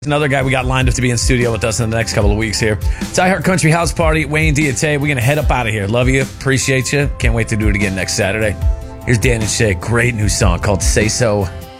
Another guy we got lined up to be in studio with us in the next couple of weeks here. It's iHeart Country House Party, Wayne Diate. We're going to head up out of here. Love you. Appreciate you. Can't wait to do it again next Saturday. Here's Dan and Shay. Great new song called Say So.